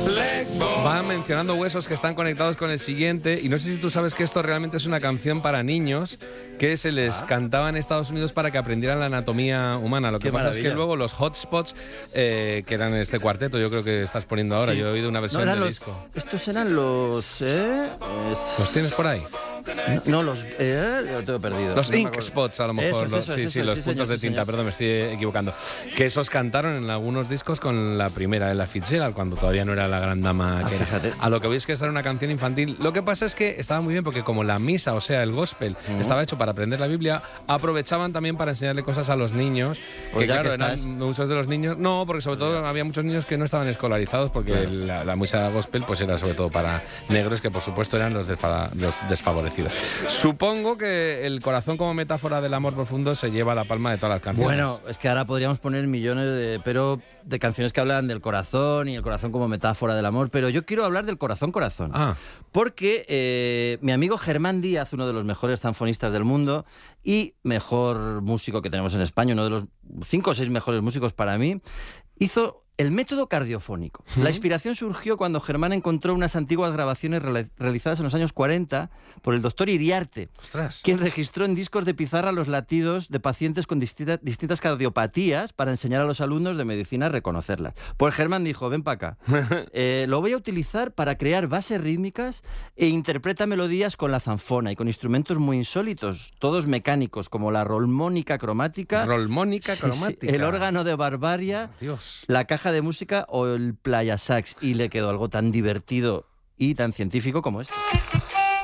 Va mencionando huesos que están conectados con el siguiente, y no sé si tú sabes que esto realmente es una canción para niños que se les cantaba en Estados Unidos para que aprendieran la anatomía humana. Lo que pasa es que luego los hotspots, que eran este cuarteto, yo creo que estás poniendo ahora, yo he oído una versión del disco. Estos eran los... ¿Los tienes por ahí? No, los... lo tengo perdido. Los ink spots, a lo mejor. Los puntos de tinta, señor. perdón, me estoy equivocando. Que esos cantaron en algunos discos con la primera, Ella Fitzgerald, cuando todavía no era la gran dama que era. Fíjate. A lo que veis que esta era una canción infantil. Lo que pasa es que estaba muy bien porque como la misa, o sea, el gospel, estaba hecho para aprender la Biblia, aprovechaban también para enseñarle cosas a los niños. Pues que claro, eran muchos de los niños... No, porque sobre todo había muchos niños que no estaban escolarizados porque la misa gospel pues era sobre todo para negros, que por supuesto eran los desfavorecidos. Supongo que el corazón como metáfora del amor profundo se lleva la palma de todas las canciones. Bueno, es que ahora podríamos poner millones de canciones que hablan del corazón y el corazón como metáfora del amor, pero yo quiero hablar del corazón. Porque mi amigo Germán Díaz, uno de los mejores zanfonistas del mundo y mejor músico que tenemos en España, uno de los 5 o 6 mejores músicos para mí, hizo el método cardiofónico. La inspiración surgió cuando Germán encontró unas antiguas grabaciones realizadas en los años 40 por el doctor Iriarte, quien registró en discos de pizarra los latidos de pacientes con distintas cardiopatías para enseñar a los alumnos de medicina a reconocerlas. Pues Germán dijo, ven para acá, lo voy a utilizar para crear bases rítmicas e interpreta melodías con la zanfona y con instrumentos muy insólitos, todos mecánicos, como la rolmónica cromática, el órgano de Barbaria, la caja de música o el playa sax, y le quedó algo tan divertido y tan científico como esto.